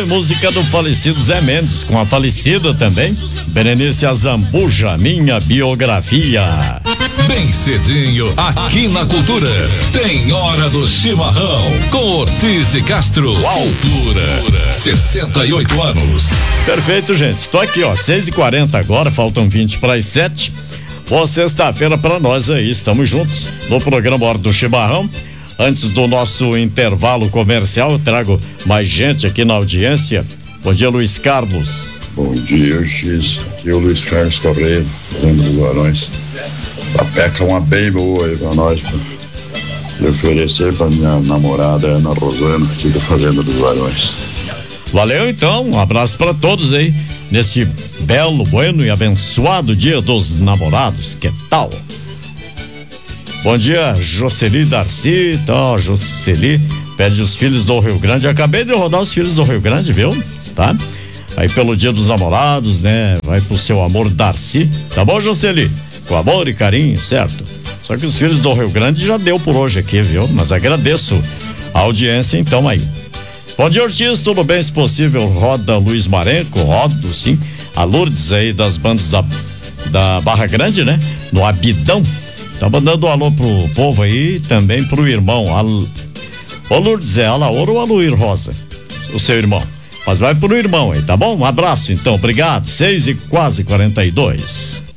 música do falecido Zé Mendes, com a falecida também, Berenice Azambuja, Minha Biografia. Bem cedinho, aqui na Cultura, tem Hora do Chimarrão, com Ortiz de Castro. Cultura, 68 anos. Perfeito, gente. Estou aqui, ó, 6h40 agora, faltam 20 para as 7. Boa sexta-feira para nós aí, estamos juntos no programa Hora do Chimarrão. Antes do nosso intervalo comercial, eu trago mais gente aqui na audiência. Bom dia, Luiz Carlos. Bom dia, X. Aqui é o Luiz Carlos Correia, Fernando dos Varões. A peca uma bem boa aí pra nós, pra oferecer pra minha namorada Ana Rosana, aqui da Fazenda dos Varões. Valeu, então, um abraço pra todos aí, nesse belo, bueno e abençoado Dia dos Namorados, que tal? Bom dia, Jocely Darcy, tá, Jocely, pede os filhos do Rio Grande, acabei de rodar os filhos do Rio Grande, viu? Tá? Aí pelo Dia dos Namorados, né, vai pro seu amor Darcy, tá bom, Jocely? Com amor e carinho, certo? Só que os filhos do Rio Grande já deu por hoje aqui, viu? Mas agradeço a audiência então aí. Bom dia, Ortiz, tudo bem? Se possível, roda Luiz Marenco, rodo sim, a Lourdes aí das bandas da Barra Grande, né? No Abidão. Tá mandando um alô pro povo aí, também pro irmão. Ô Lourdes, é Alaor ou Aluir Rosa? O seu irmão. Mas vai pro irmão aí, tá bom? Um abraço então, obrigado. 6h quase 42.